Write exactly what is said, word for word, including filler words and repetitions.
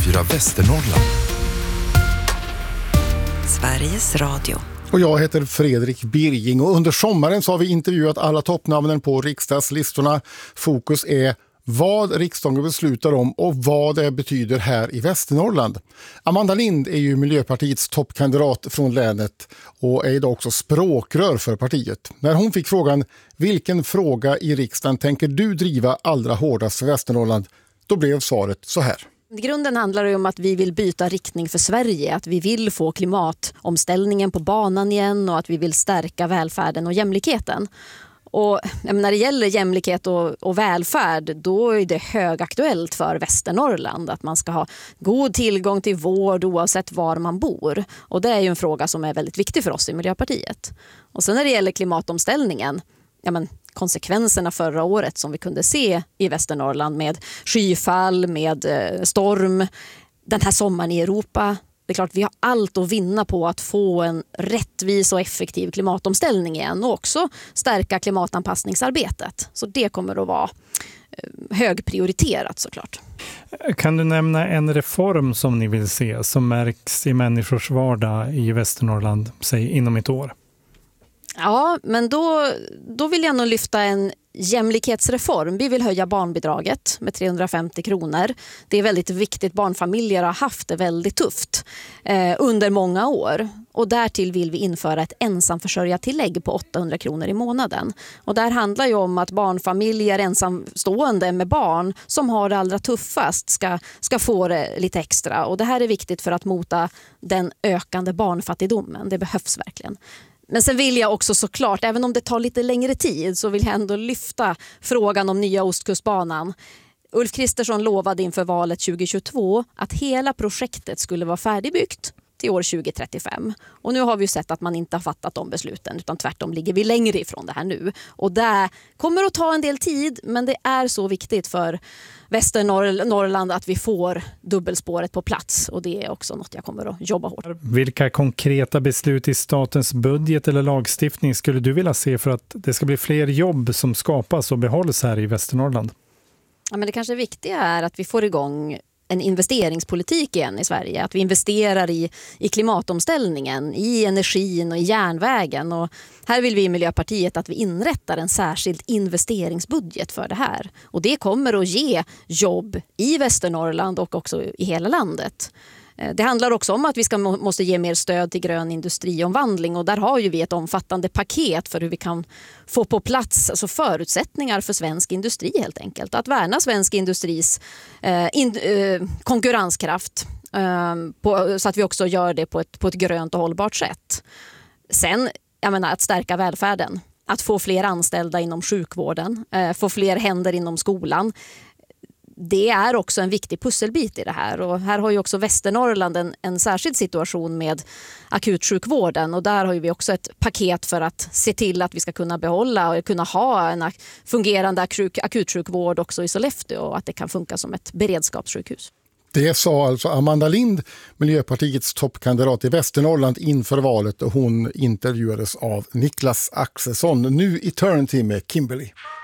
Fyra Västernorrland. Sveriges Radio. Och jag heter Fredrik Birging och under sommaren så har vi intervjuat alla toppnamnen på riksdagslistorna. Fokus är vad riksdagen beslutar om och vad det betyder här i Västernorrland. Amanda Lind är ju Miljöpartiets toppkandidat från länet och är idag också språkrör för partiet. När hon fick frågan vilken fråga i riksdagen tänker du driva allra hårdast för Västernorrland, då blev svaret så här. I grunden handlar det om att vi vill byta riktning för Sverige, att vi vill få klimatomställningen på banan igen och att vi vill stärka välfärden och jämlikheten. Och när det gäller jämlikhet och, och välfärd, då är det högaktuellt för Västernorrland att man ska ha god tillgång till vård oavsett var man bor. Och det är ju en fråga som är väldigt viktig för oss i Miljöpartiet. Och sen när det gäller klimatomställningen, ja men konsekvenserna förra året som vi kunde se i Västernorrland med skyfall, med storm, den här sommaren i Europa. Det är klart vi har allt att vinna på att få en rättvis och effektiv klimatomställning igen och också stärka klimatanpassningsarbetet. Så det kommer att vara högprioriterat såklart. Kan du nämna en reform som ni vill se som märks i människors vardag i Västernorrland, säg inom ett år? Ja, men då, då vill jag nog lyfta en jämlikhetsreform. Vi vill höja barnbidraget med trehundrafemtio kronor. Det är väldigt viktigt. Barnfamiljer har haft det väldigt tufft eh, under många år. Och därtill vill vi införa ett ensamförsörjartillägg på åttahundra kronor i månaden. Och där handlar ju om att barnfamiljer ensamstående med barn som har det allra tuffast ska, ska få det lite extra. Och det här är viktigt för att mota den ökande barnfattigdomen. Det behövs verkligen. Men sen vill jag också såklart, även om det tar lite längre tid, så vill jag ändå lyfta frågan om nya Ostkustbanan. Ulf Kristersson lovade inför valet tjugohundratjugotvå att hela projektet skulle vara färdigbyggt till år tjugohundratrettiofem. Och nu har vi ju sett att man inte har fattat de besluten utan tvärtom ligger vi längre ifrån det här nu. Och det kommer att ta en del tid, men det är så viktigt för Västernorrland att vi får dubbelspåret på plats och det är också något jag kommer att jobba hårt. Vilka konkreta beslut i statens budget eller lagstiftning skulle du vilja se för att det ska bli fler jobb som skapas och behålls här i Västernorrland? Ja, men det kanske viktiga är att vi får igång en investeringspolitik igen i Sverige. Att vi investerar i, i klimatomställningen, i energin och i järnvägen. Och här vill vi i Miljöpartiet att vi inrättar en särskild investeringsbudget för det här. Och det kommer att ge jobb i Västernorrland och också i hela landet. Det handlar också om att vi ska, måste ge mer stöd till grön industriomvandling och där har ju vi ett omfattande paket för hur vi kan få på plats alltså förutsättningar för svensk industri helt enkelt. Att värna svensk industris eh, in, eh, konkurrenskraft eh, på, så att vi också gör det på ett, på ett grönt och hållbart sätt. Sen, jag menar, att stärka välfärden. Att få fler anställda inom sjukvården, eh, få fler händer inom skolan. Det är också en viktig pusselbit i det här och här har ju också Västernorrland en, en särskild situation med akutsjukvården och där har ju vi också ett paket för att se till att vi ska kunna behålla och kunna ha en fungerande akutsjukvård också i Sollefteå och att det kan funka som ett beredskapssjukhus. Det sa alltså Amanda Lind, Miljöpartiets toppkandidat i Västernorrland inför valet och hon intervjuades av Niklas Axelsson. Nu Eternity med Kimberly.